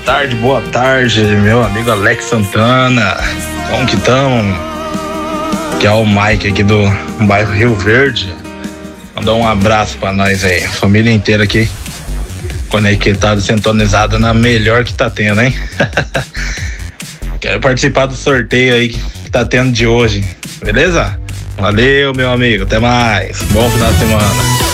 boa tarde, meu amigo Alex Santana. Como que tamo? Que é o Mike aqui do bairro Rio Verde. Mandar um abraço pra nós aí, família inteira aqui, conectada, sintonizada na melhor que tá tendo, hein? Quero participar do sorteio aí que tá tendo de hoje, beleza? Valeu, meu amigo, até mais. Bom final de semana.